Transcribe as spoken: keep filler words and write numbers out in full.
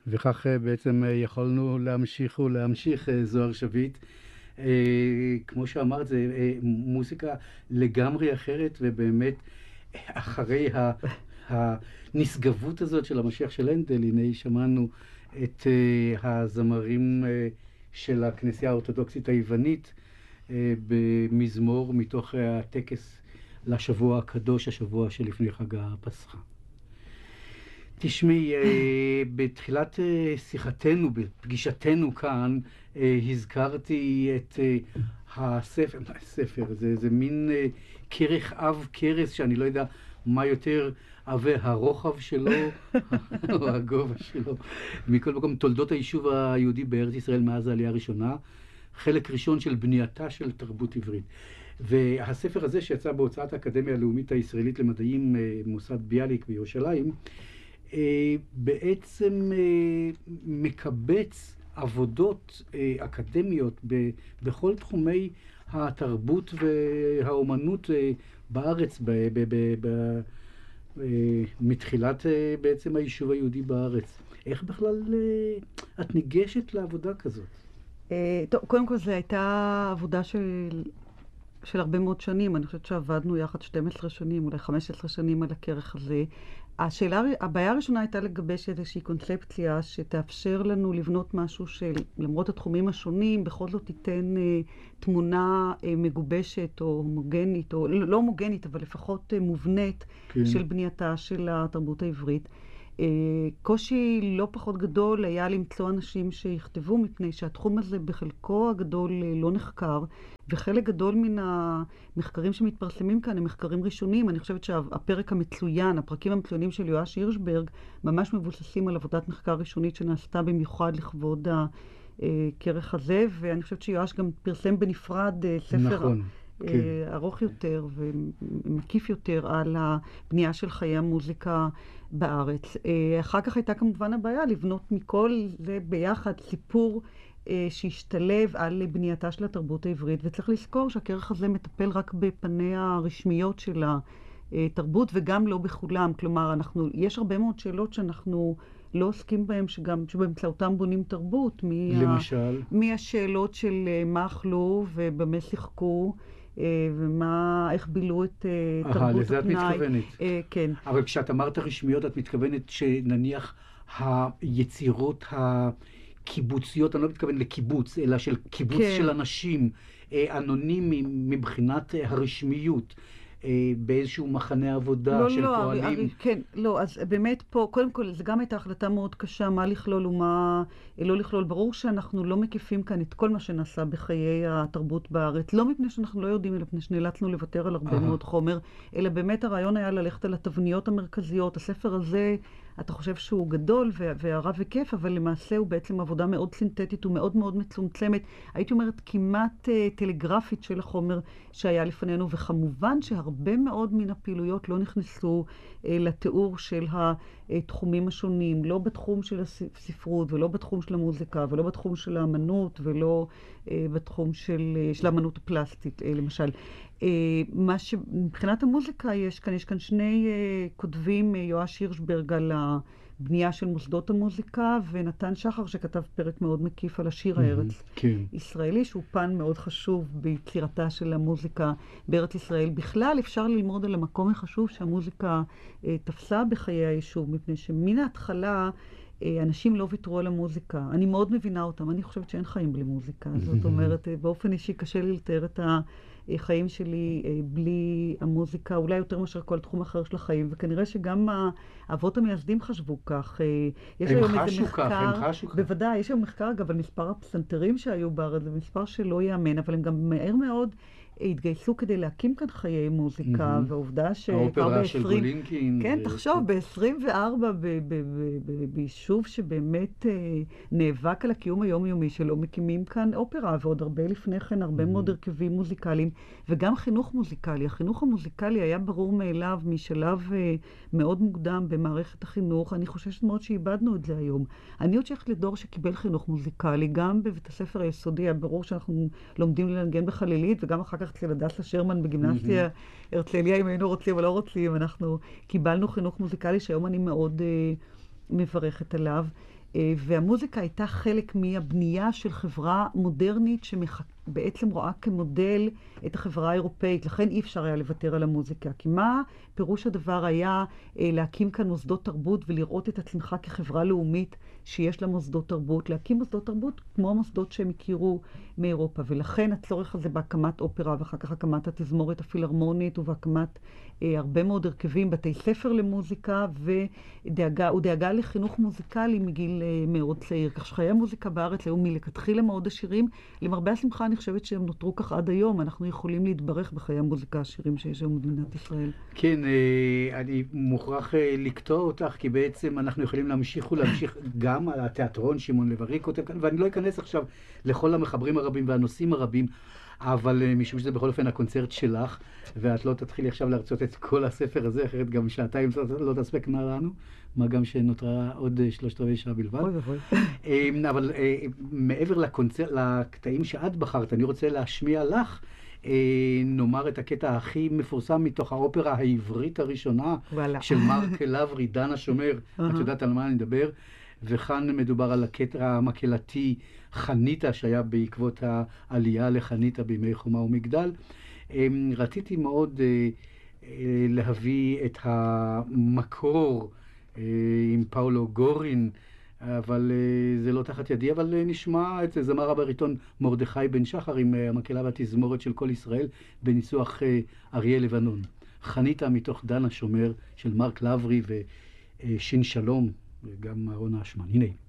וכך בעצם יכולנו להמשיך ולהמשיך זוהר שביט. כמו שאמרת, זה מוזיקה לגמרי אחרת, ובאמת אחרי הנשגבות הזאת של המשיח של הנדל, הנה שמענו את הזמרים של הכנסייה האורתודוקסית היוונית במזמור מתוך הטקס לשבוע הקדוש, השבוע שלפני חג הפסחא. תשמעי, בתחילת שיחתנו, בפגישתנו כאן, הזכרתי את הספר, הספר, זה, זה מין כרך אב כרס שאני לא יודע מה יותר עבה, הרוחב שלו או הגובה שלו. מכל מקום, תולדות היישוב היהודי בארץ ישראל מאז העלייה הראשונה, חלק ראשון של בנייתה של תרבות עברית. והספר הזה שיצא בהוצאת האקדמיה הלאומית הישראלית למדעים, מוסד ביאליק בירושלים, בעצם מקבץ עבודות אקדמיות בכל תחומי התרבות והאומנות בארץ, מתחילת בעצם היישוב היהודי בארץ. איך בכלל את ניגשת לעבודה כזאת? טוב, קודם כל זו הייתה עבודה של, של הרבה מאוד שנים. אני חושבת שעבדנו יחד שתים עשרה שנים, אולי חמש עשרה שנים על הכרך הזה. השאלה, הבעיה הראשונה הייתה לגבש איזושהי קונספציה שתאפשר לנו לבנות משהו שלמרות התחומים השונים, בכל זאת תיתן אה, תמונה אה, מגובשת או הומוגנית, או לא הומוגנית, אבל לפחות אה, מובנית, כן. של בנייתה של התרבות העברית. אה, קושי לא פחות גדול היה למצוא אנשים שיכתבו, מפני שהתחום הזה בחלקו הגדול אה, לא נחקר, וחלק גדול מן המחקרים שמתפרסמים כאן הם מחקרים ראשונים. אני חושבת שהפרק המצוין, הפרקים המצוינים של יואש הירשברג, ממש מבוססים על עבודת מחקר ראשונית שנעשתה במיוחד לכבוד הכרך הזה, ואני חושבת שיואש גם פרסם בנפרד ספר נכון, כן. ארוך יותר ומקיף יותר על הבנייה של חיי המוזיקה בארץ. אחר כך הייתה כמובן הבעיה לבנות מכל זה ביחד סיפור שהשתלב על בנייתה של התרבות העברית, וצריך לזכור שהכרך הזה מטפל רק בפניה הרשמיות של התרבות וגם לא בכולם. כלומר, אנחנו, יש הרבה מאוד שאלות שאנחנו לא עוסקים בהן, שגם שבאמצעותם בונים תרבות. למשל? מהשאלות של מה אכלו ובמה שיחקו, ומה, איך בילו את תרבות הפנאי. לזה את מתכוונת. כן. אבל כשאת אמרת רשמיות, את מתכוונת שנניח היצירות ה... קיבוציות, אני לא מתכוון לקיבוץ, אלא של קיבוץ כן. של אנשים אנונימיים מבחינת הרשמיות, באיזשהו מחנה עבודה לא, של לא, פועלים. הרי, כן, לא, אז באמת פה, קודם כל, זה גם הייתה החלטה מאוד קשה, מה לכלול ומה לא לכלול. ברור שאנחנו לא מקיפים כאן את כל מה שנעשה בחיי התרבות בארץ, לא מפני שאנחנו לא יודעים, אלא מפני שנאלצנו לוותר על הרבה מאוד חומר, אלא באמת הרעיון היה ללכת על התבניות המרכזיות. הספר הזה, אתה חושב שהוא גדול והרב וכיף, אבל למעשה הוא בעצם עבודה מאוד סינתטית ומאוד מאוד מצומצמת. הייתי אומרת כמעט טלגרפית של החומר שהיה לפנינו, וכמובן שהרבה מאוד מן הפעילויות לא נכנסו לתיאור של התחומים השונים, לא בתחום של הספרות ולא בתחום של המוזיקה ולא בתחום של האמנות ולא בתחום של, של האמנות הפלסטית למשל. מה שמבחינת המוזיקה יש כאן, יש כאן שני כותבים, יואש הירשברג על הבנייה של מוסדות המוזיקה, ונתן שחר שכתב פרק מאוד מקיף על השיר הארץ כן. ישראלי, שהוא פן מאוד חשוב ביצירתה של המוזיקה בארץ ישראל. בכלל אפשר ללמוד על המקום החשוב שהמוזיקה תפסה בחיי היישוב, מפני שמן ההתחלה אנשים לא ויתרו על המוזיקה. אני מאוד מבינה אותם, אני חושבת שאין חיים בלי מוזיקה. זאת אומרת, באופן אישי קשה לי לתאר את החיים שלי בלי המוזיקה, אולי יותר מאשר כל תחום אחר של החיים, וכנראה שגם האבות המייסדים חשבו כך. הם חשו כך, הם חשו כך. בוודאי, יש היום מחקר אגב על מספר הפסנתרים שהיו בארץ, זה מספר שלא יאמן, אבל הם גם מהר מאוד התגייסו כדי להקים כאן חיי מוזיקה, והעובדה ש... האופרה של גולינקין. כן, תחשוב, ב-עשרים וארבע ביישוב שבאמת נאבק על הקיום היומיומי שלו, מקימים כאן אופרה, ועוד הרבה לפני כן, הרבה מאוד הרכבים מוזיקליים, וגם חינוך מוזיקלי. החינוך המוזיקלי היה ברור מאליו משלב מאוד מוקדם במערכת החינוך. אני חוששת מאוד שאיבדנו את זה היום. אני עוד שייכת לדור שקיבל חינוך מוזיקלי, גם בבית הספר היסודי, היה ברור שאנחנו לומדים לנגן בחלילית, וגם אחר כך אצל הדסה שרמן בגימנסיה הרצליה, אם היינו רוצים או לא רוצים, אנחנו קיבלנו חינוך מוזיקלי שהיום אני מאוד uh, מברכת עליו. והמוזיקה הייתה חלק מהבנייה של חברה מודרנית שבעצם רואה כמודל את החברה האירופאית. לכן אי אפשר היה לוותר על המוזיקה. כי מה פירוש הדבר היה להקים כאן מוסדות תרבות ולראות את עצמך כחברה לאומית שיש לה מוסדות תרבות, להקים מוסדות תרבות כמו המוסדות שהם הכירו מאירופה. ולכן הצורך הזה בהקמת אופרה ואחר כך הקמת התזמורת הפילהרמונית ובהקמת אה, הרבה מאוד הרכבים, בתי ספר למוזיקה ודאגה, ודאגה לחינוך מוזיקלי מגיל אה, מאוד צעיר. כך שחיי המוזיקה בארץ היו מלכתחילה מאוד עשירים. למרבה השמחה אני חושבת שהם נותרו כך עד היום. אנחנו יכולים להתברך בחיי המוזיקה העשירים שיש היום במדינת ישראל. כן, אה, אני מוכרח אה, לקטוע אותך, כי בעצם אנחנו יכולים להמשיך ולהמשיך גם על התיאטרון, שמעון לב-ארי כותב כאן, ואני לא אכנס עכשיו לכל המחברים הרבים והנושאים הרבים, אבל uh, משום שזה בכל אופן הקונצרט שלך, ואת לא תתחילי עכשיו להרצות את כל הספר הזה, אחרת גם שעתיים לא תספקנה לנו, מה גם שנותרה עוד uh, שלושת רבעי שעה בלבד. אוי אוי. um, אבל uh, מעבר לקונצרט, לקטעים שאת בחרת, אני רוצה להשמיע לך, uh, נאמר את הקטע הכי מפורסם מתוך האופרה העברית הראשונה, וואלה. של מרק לברי, דן השומר, את יודעת על מה אני מדבר? וכאן מדובר על הקטע המקהלתי חניתה, שהיה בעקבות העלייה לחניתה בימי חומה ומגדל. רציתי מאוד להביא את המקור עם פאולו גורין, אבל זה לא תחת ידי, אבל נשמע את זמר הבריטון מרדכי בן שחר עם המקהלה והתזמורת של כל ישראל בניסוח אריה לבנון. חניתה מתוך דן השומר של מרק לברי ושין שלום וגם אהרון אשמן. הנה.